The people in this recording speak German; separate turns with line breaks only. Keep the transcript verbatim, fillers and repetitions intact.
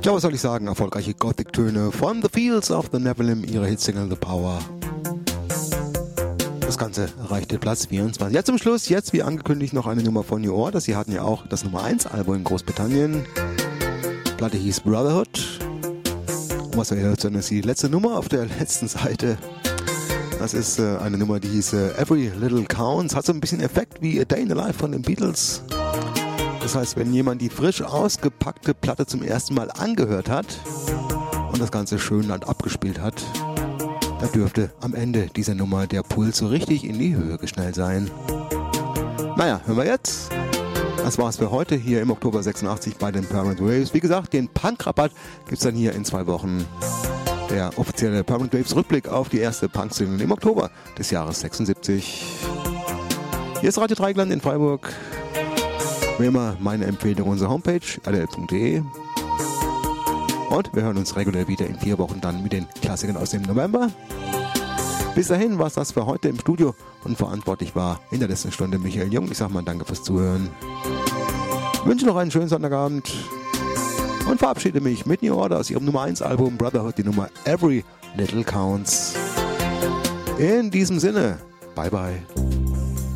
Tja, was soll ich sagen? Erfolgreiche Gothic-Töne von The Fields of the Nephilim, ihre Hitsingle The Power. Das Ganze erreichte Platz vierundzwanzig. Ja, zum Schluss, jetzt wie angekündigt, noch eine Nummer von New Order. Sie hatten ja auch das Nummer eins Album in Großbritannien. Die Platte hieß Brotherhood. Und was wir hören, ist die letzte Nummer auf der letzten Seite. Das ist äh, eine Nummer, die hieß äh, Every Little Counts. Hat so ein bisschen Effekt wie A Day in the Life von den Beatles. Das heißt, wenn jemand die frisch ausgepackte Platte zum ersten Mal angehört hat und das Ganze schön dann abgespielt hat, da dürfte am Ende dieser Nummer der Puls so richtig in die Höhe geschnellt sein. Naja, hören wir jetzt. Das war's für heute hier im Oktober sechsundachtzig bei den Permanent Waves. Wie gesagt, den Punk-Rabatt gibt's dann hier in zwei Wochen. Der offizielle Permanent Waves Rückblick auf die erste Punk-Single im Oktober des Jahres sechsundsiebzig. Hier ist Radio Dreieckland in Freiburg. Wie immer meine Empfehlung, unsere Homepage r d l punkt d e. Und wir hören uns regulär wieder in vier Wochen dann mit den Klassikern aus dem November. Bis dahin war es das für heute im Studio und verantwortlich war in der letzten Stunde Michael Jung. Ich sag mal danke fürs Zuhören. Ich wünsche noch einen schönen Sonntagabend und verabschiede mich mit New Order aus ihrem Nummer eins Album Brotherhood, die Nummer Every Little Counts. In diesem Sinne, bye bye.